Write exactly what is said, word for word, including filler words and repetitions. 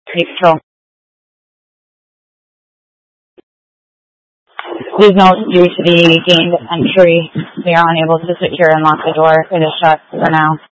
Take control. Please note, due to the gained entry, we are unable to secure and lock the door. It is shut for now.